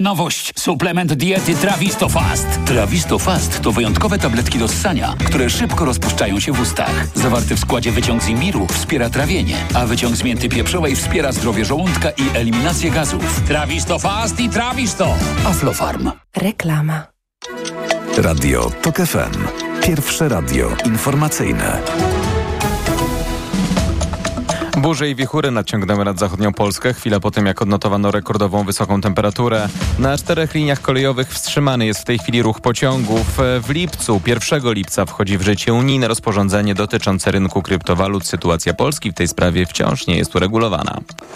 Nowość. Suplement diety Travistofast. Travistofast to wyjątkowe tabletki do ssania, które szybko rozpuszczają się w ustach. Zawarty w składzie wyciąg z imbiru wspiera trawienie, a wyciąg z mięty pieprzowej wspiera zdrowie żołądka i eliminację gazów. Travistofast i Trawisto. Aflofarm. Reklama. Radio TOK FM. Pierwsze radio informacyjne. Burze i wichury nadciągnęły nad zachodnią Polskę chwilę po tym, jak odnotowano rekordową wysoką temperaturę. Na 4 liniach kolejowych wstrzymany jest w tej chwili ruch pociągów. W lipcu, 1 lipca wchodzi w życie unijne rozporządzenie dotyczące rynku kryptowalut. Sytuacja Polski w tej sprawie wciąż nie jest uregulowana.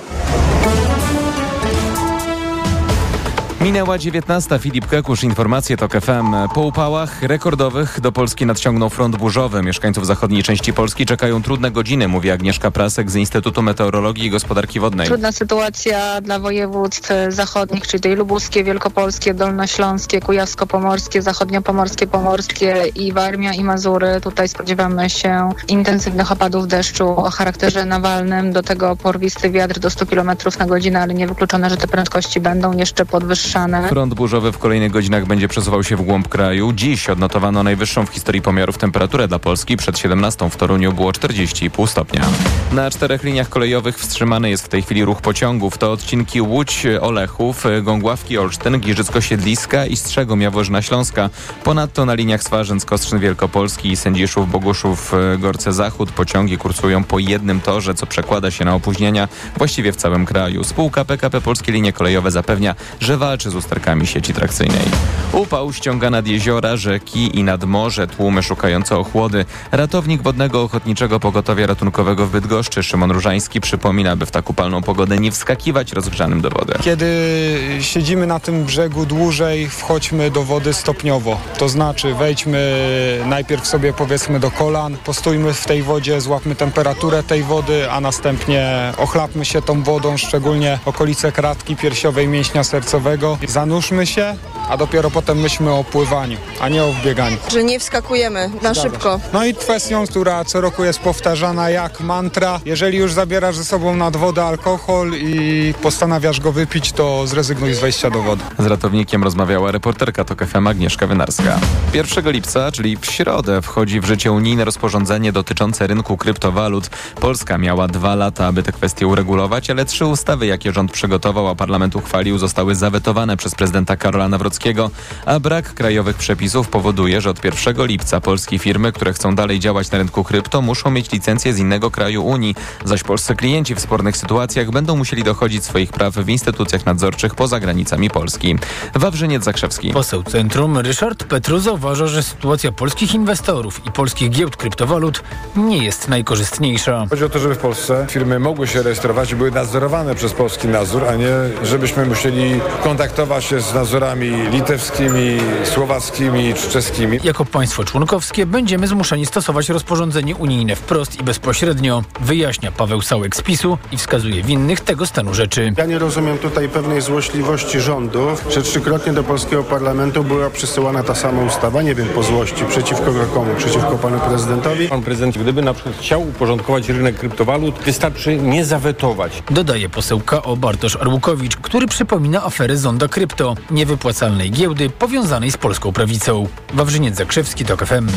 Minęła 19. Filip Kekusz, informacje TOK FM. Po upałach rekordowych do Polski nadciągnął front burzowy. Mieszkańców zachodniej części Polski czekają trudne godziny, mówi Agnieszka Prasek z Instytutu Meteorologii i Gospodarki Wodnej. Trudna sytuacja dla województw zachodnich, czyli tej lubuskie, wielkopolskie, dolnośląskie, kujawsko-pomorskie, zachodniopomorskie, pomorskie i Warmia i Mazury. Tutaj spodziewamy się intensywnych opadów deszczu o charakterze nawalnym. Do tego porwisty wiatr do 100 km na godzinę, ale niewykluczone, że te prędkości będą jeszcze podwyższane. Front burzowy w kolejnych godzinach będzie przesuwał się w głąb kraju. Dziś odnotowano najwyższą w historii pomiarów temperaturę dla Polski. Przed 17 w Toruniu było 40,5 stopnia. Na 4 liniach kolejowych wstrzymany jest w tej chwili ruch pociągów. To odcinki Łódź-Olechów, Gągławki-Olsztyn, Giżycko-Siedliska i Strzegom-Jaworzna-Śląska. Ponadto na liniach Swarzędz-Kostrzyn Wielkopolski i Sędziszów-Boguszów-Gorce Zachód pociągi kursują po jednym torze, co przekłada się na opóźnienia właściwie w całym kraju. Spółka PKP Polskie Linie Kolejowe zapewnia, że walczy z usterkami sieci trakcyjnej. Upał ściąga nad jeziora, rzeki i nad morze tłumy szukające ochłody. Ratownik Wodnego Ochotniczego Pogotowia Ratunkowego w Bydgoszczy Szymon Różański przypomina, by w tak upalną pogodę nie wskakiwać rozgrzanym do wody. Kiedy siedzimy na tym brzegu dłużej, wchodźmy do wody stopniowo. To znaczy wejdźmy najpierw sobie powiedzmy do kolan, postójmy w tej wodzie, złapmy temperaturę tej wody, a następnie ochlapmy się tą wodą, szczególnie okolice kratki piersiowej, mięśnia sercowego. Zanurzmy się, a dopiero potem myślmy o pływaniu, a nie o bieganiu. Że nie wskakujemy na szybko. No i kwestią, która co roku jest powtarzana jak mantra, jeżeli już zabierasz ze sobą nad wodę alkohol i postanawiasz go wypić, to zrezygnuj z wejścia do wody. Z ratownikiem rozmawiała reporterka TOK FM Agnieszka Wynarska. 1 lipca, czyli w środę, wchodzi w życie unijne rozporządzenie dotyczące rynku kryptowalut. Polska miała 2 lata, aby tę kwestię uregulować, ale 3 ustawy, jakie rząd przygotował, a parlament uchwalił, zostały zawetowane przez prezydenta Karola Nawrockiego, a brak krajowych przepisów powoduje, że od 1 lipca polskie firmy, które chcą dalej działać na rynku krypto, muszą mieć licencję z innego kraju Unii, zaś polscy klienci w spornych sytuacjach będą musieli dochodzić swoich praw w instytucjach nadzorczych poza granicami Polski. Wawrzyniec Zakrzewski. Poseł Centrum Ryszard Petruza uważa, że sytuacja polskich inwestorów i polskich giełd kryptowalut nie jest najkorzystniejsza. Chodzi o to, żeby w Polsce firmy mogły się rejestrować i były nadzorowane przez polski nadzór, a nie żebyśmy musieli kontaktować się z nadzorami litewskimi, słowackimi czy czeskimi. Jako państwo członkowskie będziemy zmuszeni stosować rozporządzenie unijne wprost i bezpośrednio, wyjaśnia Paweł Sałek z PiS-u i wskazuje winnych tego stanu rzeczy. Ja nie rozumiem tutaj pewnej złośliwości rządu, że 3-krotnie do polskiego parlamentu była przysyłana ta sama ustawa, nie wiem po złości, przeciwko komu, przeciwko panu prezydentowi. Pan prezydent, gdyby na przykład chciał uporządkować rynek kryptowalut, wystarczy nie zawetować. Dodaje poseł KO Bartosz Arłukowicz, który przypomina aferę Zonda Krypto, niewypłacalnej giełdy powiązanej z polską prawicą. Wawrzyniec Zakrzewski, TOK FM.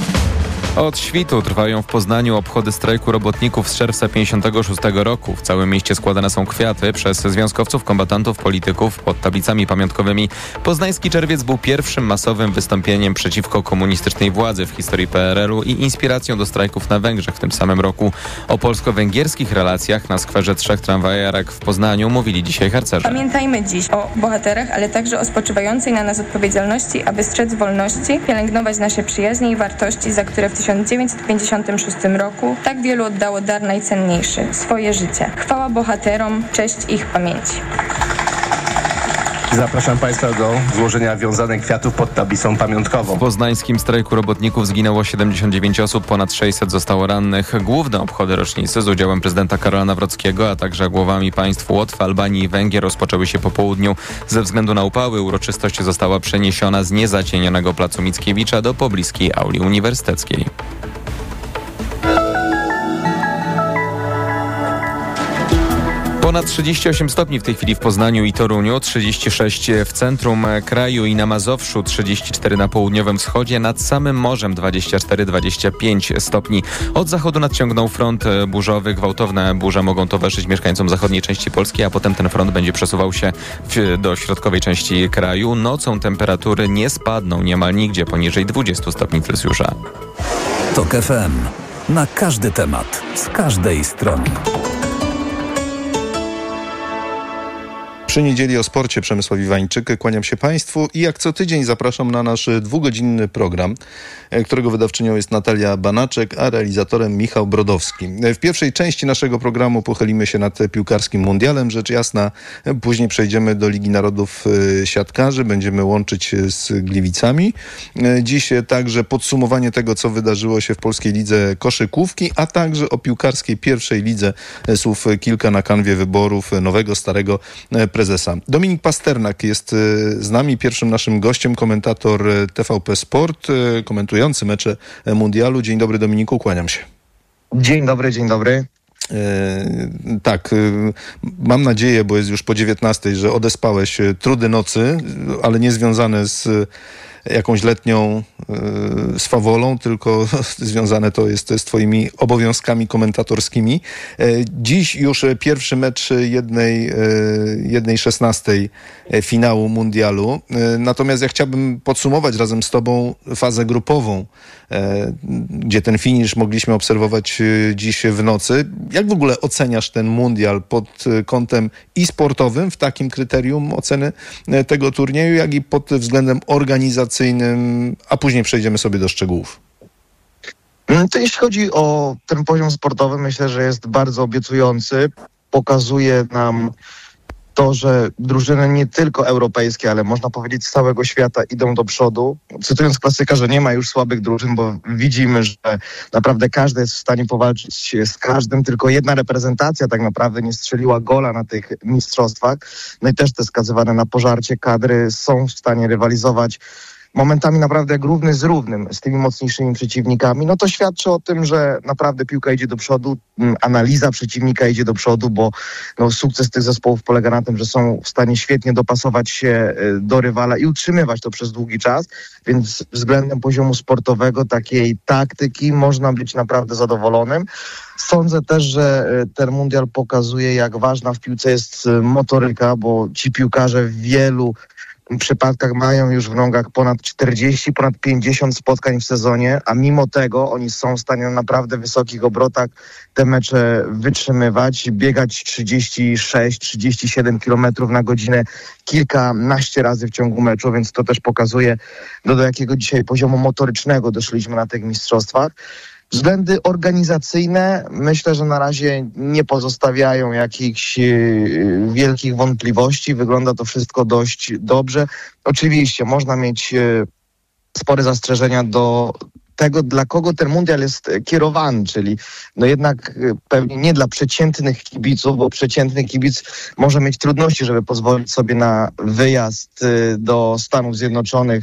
Od świtu trwają w Poznaniu obchody strajku robotników z czerwca 1956 roku. W całym mieście składane są kwiaty przez związkowców, kombatantów, polityków pod tablicami pamiątkowymi. Poznański czerwiec był pierwszym masowym wystąpieniem przeciwko komunistycznej władzy w historii PRL-u i inspiracją do strajków na Węgrzech w tym samym roku. O polsko-węgierskich relacjach na skwerze 3 tramwajarek w Poznaniu mówili dzisiaj harcerze. Pamiętajmy dziś o bohaterach, ale także o spoczywającej na nas odpowiedzialności, aby strzec wolności, pielęgnować nasze przyjaźnie i wartości, za które w 1956 roku tak wielu oddało dar najcenniejszy – swoje życie. Chwała bohaterom, cześć ich pamięci. Zapraszam Państwa do złożenia wiązanych kwiatów pod tablicą pamiątkową. W poznańskim strajku robotników zginęło 79 osób, ponad 600 zostało rannych. Główne obchody rocznicy z udziałem prezydenta Karola Nawrockiego, a także głowami państw Łotwy, Albanii i Węgier rozpoczęły się po południu. Ze względu na upały uroczystość została przeniesiona z niezacienionego placu Mickiewicza do pobliskiej auli uniwersyteckiej. Ponad 38 stopni w tej chwili w Poznaniu i Toruniu, 36 w centrum kraju i na Mazowszu, 34 na południowym wschodzie, nad samym morzem 24-25 stopni. Od zachodu nadciągnął front burzowy, gwałtowne burze mogą towarzyszyć mieszkańcom zachodniej części Polski, a potem ten front będzie przesuwał się do środkowej części kraju. Nocą temperatury nie spadną niemal nigdzie poniżej 20 stopni Celsjusza. TOK FM. Na każdy temat, z każdej strony. Przy niedzieli o sporcie Przemysław Iwańczyk. Kłaniam się Państwu i jak co tydzień zapraszam na nasz 2-godzinny program, którego wydawczynią jest Natalia Banaczek, a realizatorem Michał Brodowski. W pierwszej części naszego programu pochylimy się nad piłkarskim mundialem, rzecz jasna. Później przejdziemy do Ligi Narodów Siatkarzy, będziemy łączyć z Gliwicami. Dziś także podsumowanie tego, co wydarzyło się w polskiej lidze koszykówki, a także o piłkarskiej pierwszej lidze słów kilka na kanwie wyborów nowego, starego prezesa. Dominik Pasternak jest z nami, pierwszym naszym gościem, komentator TVP Sport, komentujący mecze mundialu. Dzień dobry, Dominiku, kłaniam się. Dzień dobry, dzień dobry. Tak, mam nadzieję, bo jest już po 19:00, że odespałeś trudy nocy, ale nie związane z jakąś letnią swawolą, tylko związane to jest z twoimi obowiązkami komentatorskimi. Dziś już pierwszy mecz 1/16 finału mundialu. Natomiast ja chciałbym podsumować razem z tobą fazę grupową, gdzie ten finisz mogliśmy obserwować dziś w nocy. Jak w ogóle oceniasz ten mundial pod kątem i sportowym, w takim kryterium oceny tego turnieju, jak i pod względem organizacyjnym, a później przejdziemy sobie do szczegółów? To jeśli chodzi o ten poziom sportowy, myślę, że jest bardzo obiecujący. Pokazuje nam to, że drużyny nie tylko europejskie, ale można powiedzieć z całego świata idą do przodu. Cytując klasyka, że nie ma już słabych drużyn, bo widzimy, że naprawdę każdy jest w stanie powalczyć z każdym, tylko jedna reprezentacja tak naprawdę nie strzeliła gola na tych mistrzostwach. No i też te skazywane na pożarcie kadry są w stanie rywalizować momentami naprawdę jak równy z równym z tymi mocniejszymi przeciwnikami. No to świadczy o tym, że naprawdę piłka idzie do przodu, analiza przeciwnika idzie do przodu, bo sukces tych zespołów polega na tym, że są w stanie świetnie dopasować się do rywala i utrzymywać to przez długi czas, więc względem poziomu sportowego, takiej taktyki można być naprawdę zadowolonym. Sądzę też, że ten mundial pokazuje, jak ważna w piłce jest motoryka, bo ci piłkarze w wielu przypadkach mają już w nogach ponad 40, ponad 50 spotkań w sezonie, a mimo tego oni są w stanie na naprawdę wysokich obrotach te mecze wytrzymywać, biegać 36-37 km na godzinę kilkanaście razy w ciągu meczu, więc to też pokazuje, do jakiego dzisiaj poziomu motorycznego doszliśmy na tych mistrzostwach. Względy organizacyjne myślę, że na razie nie pozostawiają jakichś wielkich wątpliwości. Wygląda to wszystko dość dobrze. Oczywiście można mieć spore zastrzeżenia do tego, dla kogo ten mundial jest kierowany, czyli jednak pewnie nie dla przeciętnych kibiców, bo przeciętny kibic może mieć trudności, żeby pozwolić sobie na wyjazd do Stanów Zjednoczonych,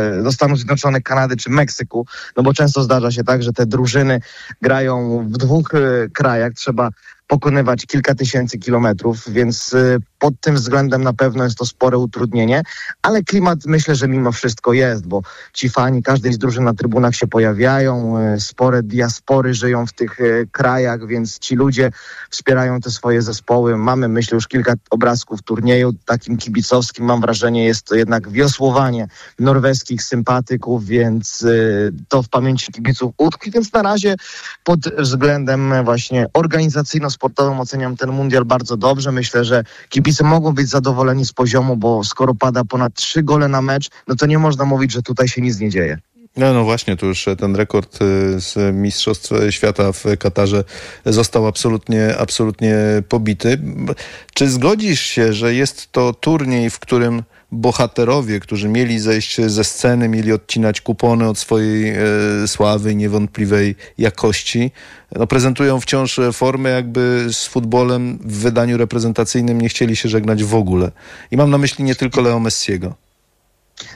Kanady czy Meksyku, bo często zdarza się tak, że te drużyny grają w dwóch krajach, trzeba pokonywać kilka tysięcy kilometrów, więc pod tym względem na pewno jest to spore utrudnienie, ale klimat myślę, że mimo wszystko jest, bo ci fani każdej z drużyn na trybunach się pojawiają, spore diaspory żyją w tych krajach, więc ci ludzie wspierają te swoje zespoły. Mamy, myślę, już kilka obrazków turnieju takim kibicowskim. Mam wrażenie, jest to jednak wiosłowanie norweskich sympatyków, więc to w pamięci kibiców utkwi, więc na razie pod względem właśnie organizacyjno-sportowym oceniam ten mundial bardzo dobrze. Myślę, że kibice mogą być zadowoleni z poziomu, bo skoro pada ponad 3 gole na mecz, to nie można mówić, że tutaj się nic nie dzieje. No właśnie, tu już ten rekord z Mistrzostw Świata w Katarze został absolutnie pobity. Czy zgodzisz się, że jest to turniej, w którym bohaterowie, którzy mieli zejść ze sceny, mieli odcinać kupony od swojej sławy i niewątpliwej jakości, prezentują wciąż formę, jakby z futbolem w wydaniu reprezentacyjnym nie chcieli się żegnać w ogóle. I mam na myśli nie tylko Leo Messiego.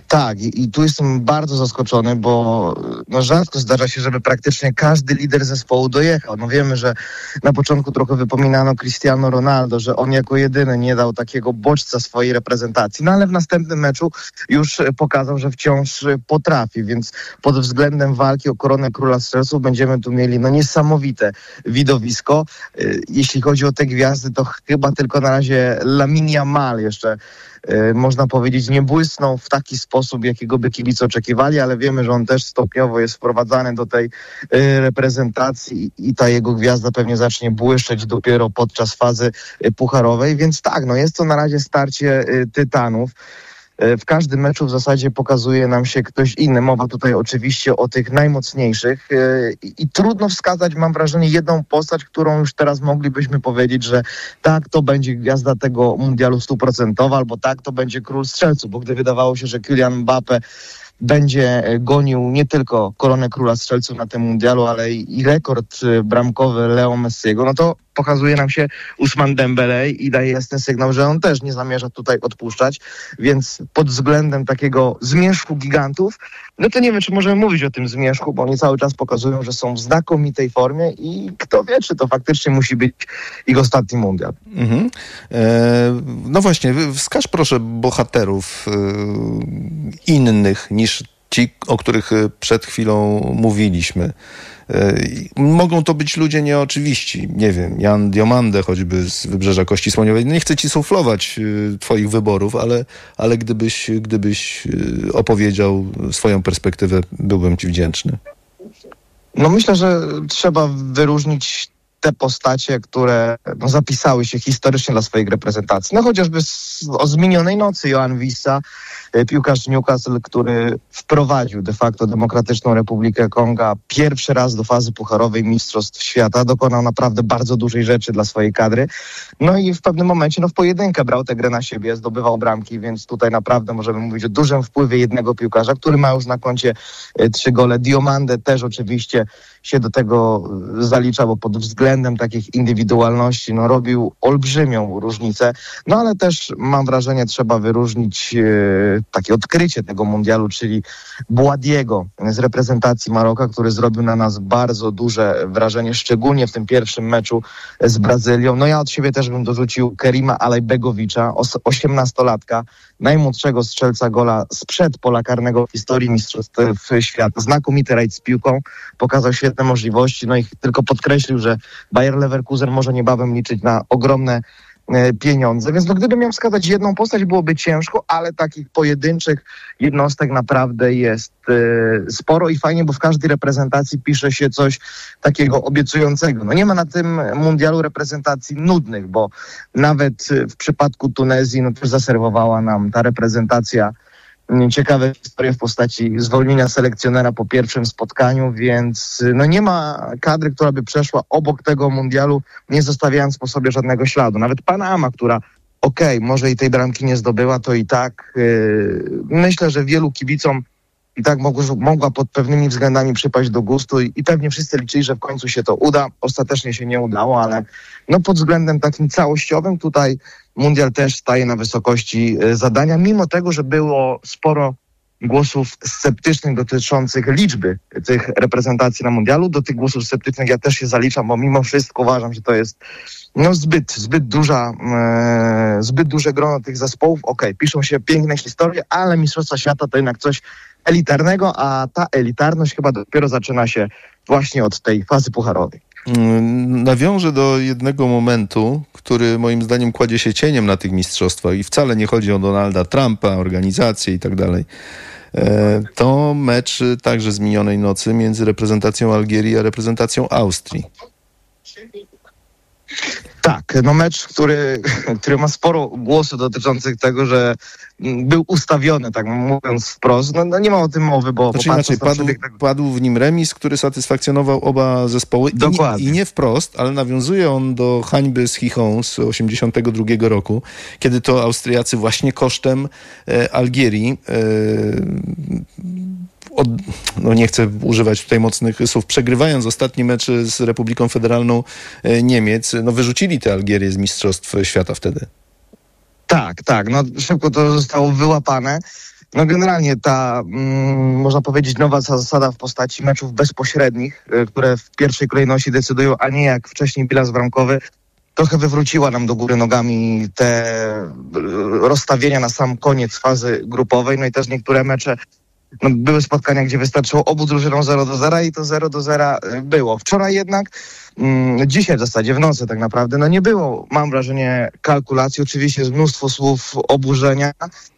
Tak, i tu jestem bardzo zaskoczony, bo rzadko zdarza się, żeby praktycznie każdy lider zespołu dojechał. No wiemy, że na początku trochę wypominano Cristiano Ronaldo, że on jako jedyny nie dał takiego bodźca swojej reprezentacji, no ale w następnym meczu już pokazał, że wciąż potrafi, więc pod względem walki o koronę króla strzelców będziemy tu mieli niesamowite widowisko. Jeśli chodzi o te gwiazdy, to chyba tylko na razie Lamine Yamal jeszcze można powiedzieć, nie błysnął w taki sposób, jakiego by kibice oczekiwali, ale wiemy, że on też stopniowo jest wprowadzany do tej reprezentacji i ta jego gwiazda pewnie zacznie błyszczeć dopiero podczas fazy pucharowej, więc tak, jest to na razie starcie tytanów. W każdym meczu w zasadzie pokazuje nam się ktoś inny. Mowa tutaj oczywiście o tych najmocniejszych i trudno wskazać, mam wrażenie, jedną postać, którą już teraz moglibyśmy powiedzieć, że tak, to będzie gwiazda tego mundialu 100%, albo tak, to będzie król strzelców, bo gdy wydawało się, że Kylian Mbappé będzie gonił nie tylko koronę króla strzelców na tym mundialu, ale i rekord bramkowy Leo Messiego, no to pokazuje nam się Ousmane Dembélé i daje jasny sygnał, że on też nie zamierza tutaj odpuszczać, więc pod względem takiego zmierzchu gigantów, no to nie wiem, czy możemy mówić o tym zmierzchu, bo oni cały czas pokazują, że są w znakomitej formie i kto wie, czy to faktycznie musi być ich ostatni mundial. Mhm. No właśnie, wskaż proszę bohaterów innych niż ci, o których przed chwilą mówiliśmy. Mogą to być ludzie nieoczywiści. Nie wiem, Jan Diomande choćby z Wybrzeża Kości Słoniowej. Nie chcę ci suflować twoich wyborów, ale gdybyś opowiedział swoją perspektywę, byłbym ci wdzięczny. No myślę, że trzeba wyróżnić te postacie, które zapisały się historycznie dla swoich reprezentacji. No chociażby z minionej nocy Johan Wissa, piłkarz Newcastle, który wprowadził de facto Demokratyczną Republikę Konga pierwszy raz do fazy pucharowej Mistrzostw Świata. Dokonał naprawdę bardzo dużej rzeczy dla swojej kadry. No i w pewnym momencie w pojedynkę brał tę grę na siebie, zdobywał bramki, więc tutaj naprawdę możemy mówić o dużym wpływie jednego piłkarza, który ma już na koncie 3 gole. Diomande też oczywiście się do tego zalicza, bo pod względem takich indywidualności robił olbrzymią różnicę. No ale też mam wrażenie, trzeba wyróżnić takie odkrycie tego mundialu, czyli Bouadiego z reprezentacji Maroka, który zrobił na nas bardzo duże wrażenie, szczególnie w tym pierwszym meczu z Brazylią. No ja od siebie też bym dorzucił Kerima Alajbegowicza, 18-latka, najmłodszego strzelca gola sprzed pola karnego w historii Mistrzostw Świata. Znakomity rajd z piłką, pokazał świetne możliwości, no i tylko podkreślił, że Bayer Leverkusen może niebawem liczyć na ogromne pieniądze. Więc gdybym miał wskazać jedną postać, byłoby ciężko, ale takich pojedynczych jednostek naprawdę jest sporo i fajnie, bo w każdej reprezentacji pisze się coś takiego obiecującego. No nie ma na tym mundialu reprezentacji nudnych, bo nawet w przypadku Tunezji też zaserwowała nam ta reprezentacja ciekawe historie w postaci zwolnienia selekcjonera po pierwszym spotkaniu, więc nie ma kadry, która by przeszła obok tego mundialu, nie zostawiając po sobie żadnego śladu. Nawet Panama, która może i tej bramki nie zdobyła, to i tak myślę, że wielu kibicom i tak mogła pod pewnymi względami przypaść do gustu i pewnie wszyscy liczyli, że w końcu się to uda. Ostatecznie się nie udało, ale pod względem takim całościowym tutaj mundial też staje na wysokości zadania, mimo tego, że było sporo głosów sceptycznych dotyczących liczby tych reprezentacji na mundialu. Do tych głosów sceptycznych ja też się zaliczam, bo mimo wszystko uważam, że to jest zbyt duże grono tych zespołów. Piszą się piękne historie, ale Mistrzostwa Świata to jednak coś elitarnego, a ta elitarność chyba dopiero zaczyna się właśnie od tej fazy pucharowej. Nawiążę do jednego momentu, który moim zdaniem kładzie się cieniem na tych mistrzostwach i wcale nie chodzi o Donalda Trumpa, organizację i tak dalej. To mecz także z minionej nocy między reprezentacją Algierii a reprezentacją Austrii. Tak, mecz, który ma sporo głosów dotyczących tego, że był ustawiony, tak mówiąc wprost. Nie ma o tym mowy, bo... Padł w nim remis, który satysfakcjonował oba zespoły. I nie wprost, ale nawiązuje on do hańby z Chichon z 1982 roku, kiedy to Austriacy właśnie kosztem Algierii nie chcę używać tutaj mocnych słów, przegrywając ostatni mecz z Republiką Federalną Niemiec, wyrzucili tę Algierię z Mistrzostw Świata wtedy. Tak, szybko to zostało wyłapane. No generalnie ta, można powiedzieć, nowa zasada w postaci meczów bezpośrednich, które w pierwszej kolejności decydują, a nie jak wcześniej bilans bramkowy, trochę wywróciła nam do góry nogami te rozstawienia na sam koniec fazy grupowej. No i też niektóre mecze, były spotkania, gdzie wystarczyło obu drużynom 0-0 i to 0-0 było. Wczoraj jednak, dzisiaj w zasadzie, w nocy tak naprawdę, nie było, mam wrażenie, kalkulacji. Oczywiście jest mnóstwo słów oburzenia.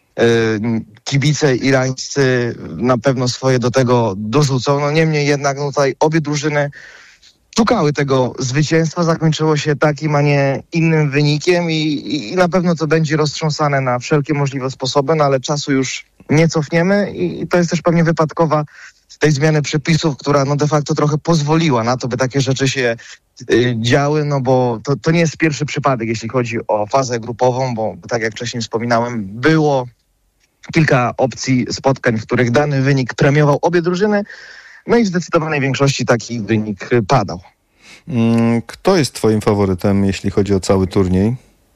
Kibice irańscy na pewno swoje do tego dorzucą. Niemniej jednak tutaj obie drużyny szukały tego zwycięstwa. Zakończyło się takim, a nie innym wynikiem i na pewno to będzie roztrząsane na wszelkie możliwe sposoby, ale czasu już nie cofniemy i to jest też pewnie wypadkowa tej zmiany przepisów, która de facto trochę pozwoliła na to, by takie rzeczy się działy, bo to nie jest pierwszy przypadek, jeśli chodzi o fazę grupową, bo tak jak wcześniej wspominałem, było kilka opcji spotkań, w których dany wynik premiował obie drużyny, i w zdecydowanej większości taki wynik padał. Kto jest twoim faworytem, jeśli chodzi o cały turniej?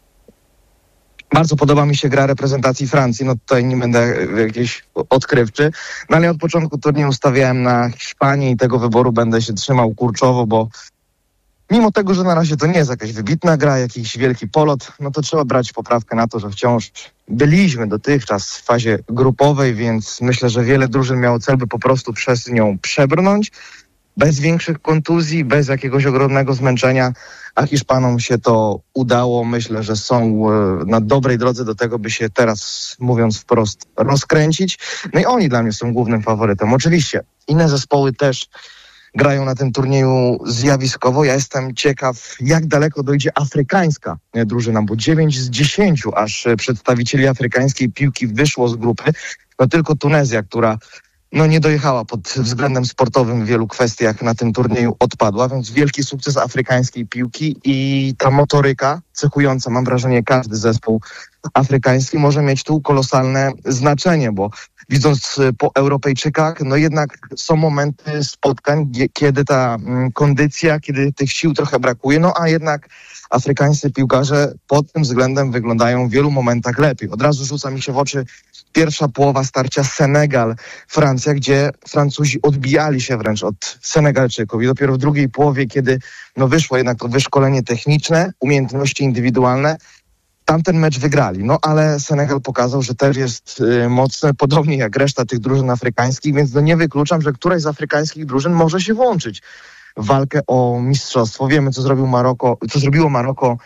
Bardzo podoba mi się gra reprezentacji Francji, tutaj nie będę jakiś odkrywczy, ale od początku turnieju stawiałem na Hiszpanię i tego wyboru będę się trzymał kurczowo, bo mimo tego, że na razie to nie jest jakaś wybitna gra, jakiś wielki polot, to trzeba brać poprawkę na to, że wciąż byliśmy dotychczas w fazie grupowej, więc myślę, że wiele drużyn miało cel, by po prostu przez nią przebrnąć, bez większych kontuzji, bez jakiegoś ogromnego zmęczenia, a Hiszpanom się to udało. Myślę, że są na dobrej drodze do tego, by się teraz, mówiąc wprost, rozkręcić. I oni dla mnie są głównym faworytem. Oczywiście inne zespoły też grają na tym turnieju zjawiskowo. Ja jestem ciekaw, jak daleko dojdzie afrykańska drużyna, bo 9 z 10 aż przedstawicieli afrykańskiej piłki wyszło z grupy. Tylko Tunezja, która nie dojechała pod względem sportowym w wielu kwestiach na tym turnieju, odpadła, więc wielki sukces afrykańskiej piłki i ta motoryka cechująca, mam wrażenie, każdy zespół afrykański może mieć tu kolosalne znaczenie, bo widząc po Europejczykach, jednak są momenty spotkań, kiedy ta kondycja, kiedy tych sił trochę brakuje, a jednak afrykańscy piłkarze pod tym względem wyglądają w wielu momentach lepiej. Od razu rzuca mi się w oczy pierwsza połowa starcia Senegal-Francja, gdzie Francuzi odbijali się wręcz od Senegalczyków i dopiero w drugiej połowie, kiedy wyszło jednak to wyszkolenie techniczne, umiejętności indywidualne, tamten mecz wygrali. Ale Senegal pokazał, że też jest mocny, podobnie jak reszta tych drużyn afrykańskich, więc nie wykluczam, że któraś z afrykańskich drużyn może się włączyć w walkę o mistrzostwo. Wiemy, co zrobiło Maroko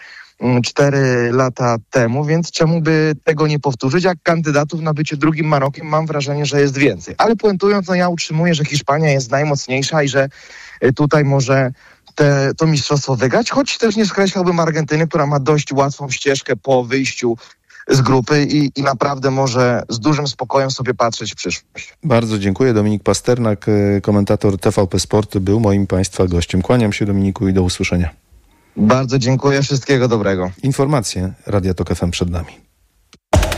4 lata temu, więc czemu by tego nie powtórzyć? Jak kandydatów na bycie drugim Marokiem mam wrażenie, że jest więcej. Ale puentując, ja utrzymuję, że Hiszpania jest najmocniejsza i że tutaj może to mistrzostwo wygrać, choć też nie skreślałbym Argentyny, która ma dość łatwą ścieżkę po wyjściu z grupy i naprawdę może z dużym spokojem sobie patrzeć w przyszłość. Bardzo dziękuję. Dominik Pasternak, komentator TVP Sport, był moim Państwa gościem. Kłaniam się, Dominiku, i do usłyszenia. Bardzo dziękuję. Wszystkiego dobrego. Informacje Radia Tok FM przed nami.